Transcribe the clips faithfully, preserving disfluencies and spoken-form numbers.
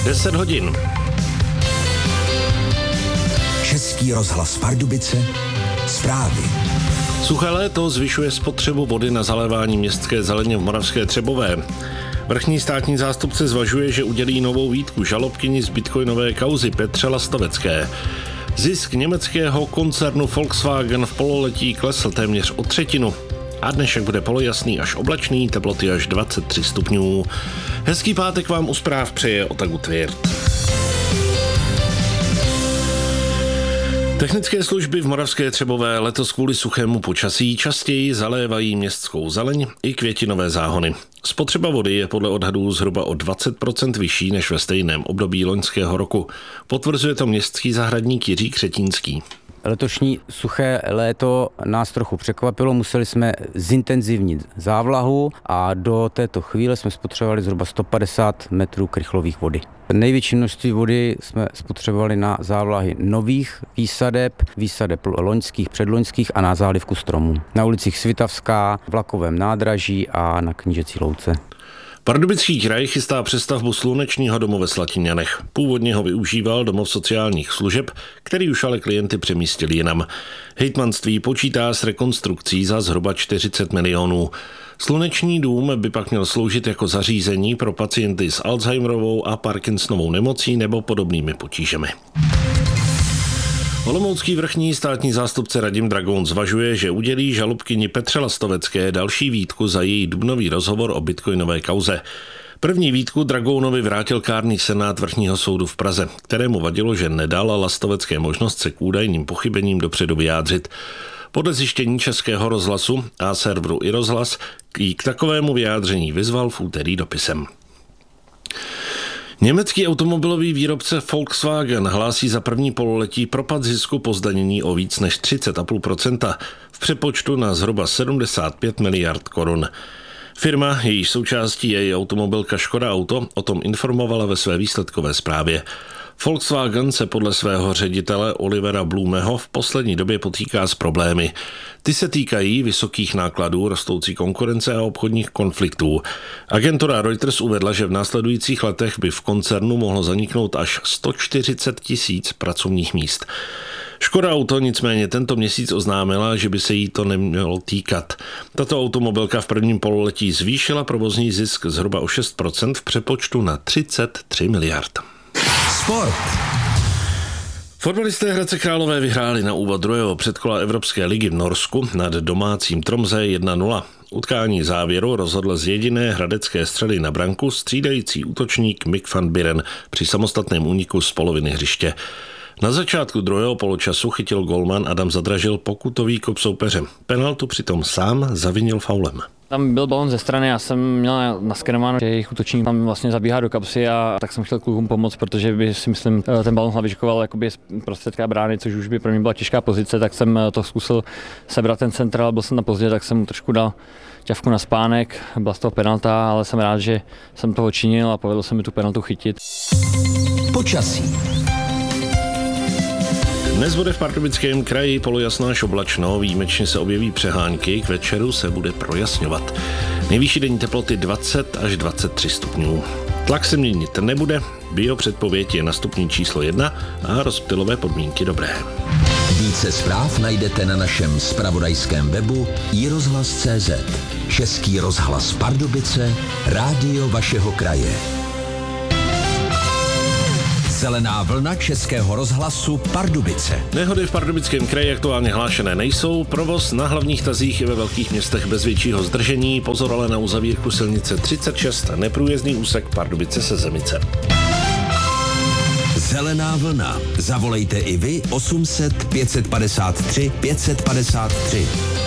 deset hodin. Český rozhlas Pardubice, zprávy. Suché léto zvyšuje spotřebu vody na zalévání městské zeleně v Moravské Třebové. Vrchní státní zástupce zvažuje, že udělí novou výtku žalobkyni z bitcoinové kauzy Petře Lastovecké. Zisk německého koncernu Volkswagen v pololetí klesl téměř o třetinu. A dnešek bude polojasný až oblačný, teploty až dvacet tři stupňů. Hezký pátek vám u zpráv přeje Otagu Tvěrt. Technické služby v Moravské Třebové letos kvůli suchému počasí častěji zalévají městskou zeleň i květinové záhony. Spotřeba vody je podle odhadů zhruba o dvacet procent vyšší než ve stejném období loňského roku. Potvrzuje to městský zahradník Jiří Křetínský. Letošní suché léto nás trochu překvapilo, museli jsme zintenzivnit závlahu a do této chvíle jsme spotřebovali zhruba sto padesát metrů krychlových vody. Největší množství vody jsme spotřebovali na závlahy nových výsadeb, výsadeb loňských, předloňských a na zálivku stromů. Na ulicích Svitavská, Vlakovém nádraží a na Knížecí louce. Pardubický kraj chystá přestavbu slunečního domu ve Slatíňanech. Původně ho využíval domov sociálních služeb, který už ale klienty přemístil jinam. Hejtmanství počítá s rekonstrukcí za zhruba čtyřicet milionů. Sluneční dům by pak měl sloužit jako zařízení pro pacienty s Alzheimerovou a Parkinsonovou nemocí nebo podobnými potížemi. Olomoucký vrchní státní zástupce Radim Dragoun zvažuje, že udělí žalobkyni Petře Lastovecké další výtku za její dubnový rozhovor o bitcoinové kauze. První výtku Dragounovi vrátil kárný senát vrchního soudu v Praze, kterému vadilo, že nedala Lastovecké možnost se k údajným pochybením dopředu vyjádřit. Podle zjištění Českého rozhlasu a serveru i rozhlas jí k takovému vyjádření vyzval v úterý dopisem. Německý automobilový výrobce Volkswagen hlásí za první pololetí propad zisku po zdanění o víc než třicet celá pět procenta v přepočtu na zhruba sedmdesát pět miliard korun. Firma, jejíž součástí je i automobilka Škoda Auto, o tom informovala ve své výsledkové zprávě. Volkswagen se podle svého ředitele Olivera Blumeho v poslední době potýká s problémy. Ty se týkají vysokých nákladů, rostoucí konkurence a obchodních konfliktů. Agentura Reuters uvedla, že v následujících letech by v koncernu mohlo zaniknout až sto čtyřicet tisíc pracovních míst. Škoda Auto nicméně tento měsíc oznámila, že by se jí to nemělo týkat. Tato automobilka v prvním pololetí zvýšila provozní zisk zhruba o šest procent v přepočtu na třicet tři miliard. Sport. Fotbalisté Hradce Králové vyhráli na úvod druhého předkola Evropské ligy v Norsku nad domácím Tromsø jedna nula. Utkání závěru rozhodl z jediné hradecké střely na branku střídající útočník Mick van Buren při samostatném úniku z poloviny hřiště. Na začátku druhého poločasu chytil golman Adam Zadražil pokutový kop soupeře. Penaltu přitom sám zavinil faulem. Tam byl balon ze strany, já jsem měl naskerováno, že jejich útočník tam vlastně zabíhá do kapsy a tak jsem chtěl klukům pomoct, protože by si myslím ten balon hlavičkoval jakoby z prostředka brány, což už by pro mě byla těžká pozice, tak jsem to zkusil sebrat ten centr, ale byl jsem na pozdě, tak jsem mu trošku dal ťavku na spánek, byla z toho penalta, ale jsem rád, že jsem toho činil a povedlo se mi tu penaltu chytit. Počasí. Dnes bude v Pardubickém kraji polojasno až oblačno, výjimečně se objeví přehánky, k večeru se bude projasňovat. Nejvyšší denní teploty dvacet až dvacet tři stupňů. Tlak se měnit nebude, biopředpověď je na stupni číslo jedna a rozptylové podmínky dobré. Více zpráv najdete na našem zpravodajském webu i rozhlas tečka cé zet. Český rozhlas Pardubice, rádio vašeho kraje. Zelená vlna Českého rozhlasu Pardubice. Nehody v Pardubickém kraji aktuálně hlášené nejsou. Provoz na hlavních tazích i ve velkých městech bez většího zdržení. Pozor ale na uzavírku silnice třicet šest, neprůjezdný úsek Pardubice Sezemice. Zelená vlna. Zavolejte i vy osm set pět set padesát tři pět set padesát tři.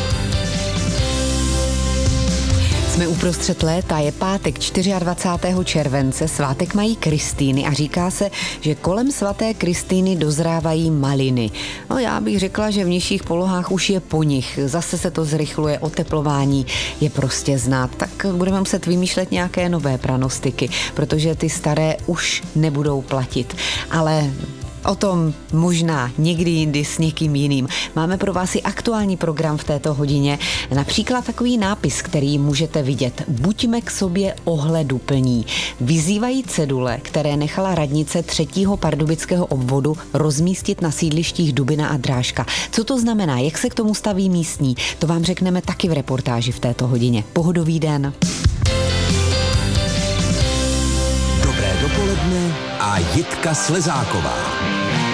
Jsme uprostřed léta, je pátek dvacátého čtvrtého července, svátek mají Kristýny a říká se, že kolem svaté Kristýny dozrávají maliny. No já bych řekla, že v nižších polohách už je po nich, zase se to zrychluje, oteplování je prostě znát, tak budeme muset vymýšlet nějaké nové pranostiky, protože ty staré už nebudou platit, ale O tom možná někdy jindy s někým jiným. Máme pro vás i aktuální program v této hodině. Například takový nápis, který můžete vidět. Buďme k sobě ohleduplní. Vyzývají cedule, které nechala radnice třetího pardubického obvodu rozmístit na sídlištích Dubina a Drážka. Co to znamená? Jak se k tomu staví místní? To vám řekneme taky v reportáži v této hodině. Pohodový den. Dobré dopoledne a Jitka Slezáková.